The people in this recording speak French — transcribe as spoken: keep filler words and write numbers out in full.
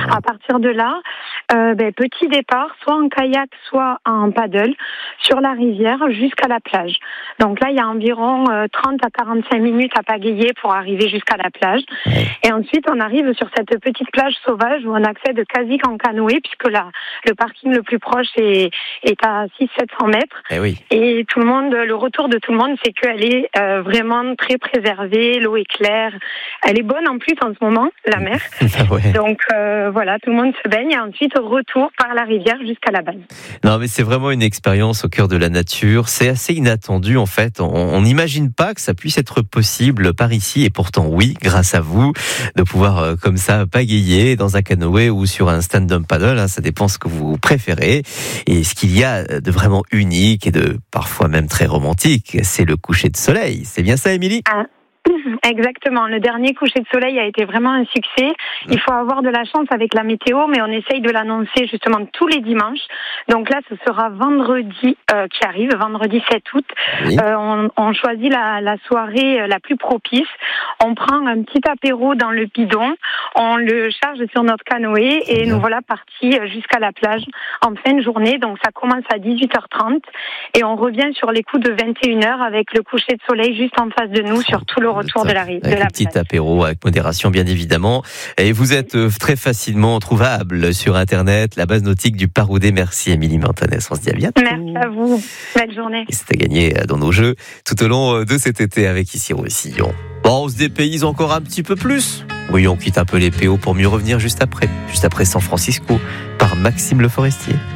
À partir de là, euh, ben, petit départ, soit en kayak, soit en paddle, sur la rivière jusqu'à la plage. Donc là, il y a environ euh, trente à quarante-cinq minutes à pagayer pour arriver jusqu'à la plage. Et ensuite, on arrive sur cette petite plage sauvage où on accède quasi qu'en canoë, puisque là, le parking le plus proche est, est à six cents à sept cents mètres. Eh oui. Et tout le monde, le retour de tout le monde, c'est qu'elle est euh, vraiment très préservée, l'eau est claire. Elle est bonne en plus en ce moment, la mer. Ah ouais. Donc euh, voilà, tout le monde se baigne et ensuite retour par la rivière jusqu'à la base. Non, mais c'est vraiment une expérience au cœur de la nature. C'est assez inattendu en fait. On n'imagine pas que ça puisse être possible par ici, et pourtant oui, grâce à vous, de pouvoir euh, comme ça pagayer dans un canoë ou sur un stand-up paddle. Hein, ça dépend ce que vous préférez. Et ce qu'il y a de vraiment unique et de parfois même très romantique, c'est le coucher de soleil. C'est bien ça, Émilie ? Ah. Exactement. Le dernier coucher de soleil a été vraiment un succès. Il faut avoir de la chance avec la météo, mais on essaye de l'annoncer justement tous les dimanches. Donc là, ce sera vendredi euh, qui arrive, vendredi sept août. Oui. Euh, on, on choisit la, la soirée la plus propice. On prend un petit apéro dans le bidon, on le charge sur notre canoë et bien. Nous voilà partis jusqu'à la plage en fin de journée. Donc ça commence à dix-huit heures trente et on revient sur les coups de vingt et une heures avec le coucher de soleil juste en face de nous sur tout le retour de la rive. Avec un petit apéro avec modération bien évidemment. Et vous êtes très facilement trouvable sur internet, la base nautique du Paroudé. Merci Émilie Montanès, on se dit à bientôt. Merci à vous, belle journée. Et c'est à gagner dans nos jeux tout au long de cet été avec Ici Roussillon. Bon, on se dépayse encore un petit peu plus. Oui, on quitte un peu les P O pour mieux revenir juste après, juste après San Francisco par Maxime Le Forestier.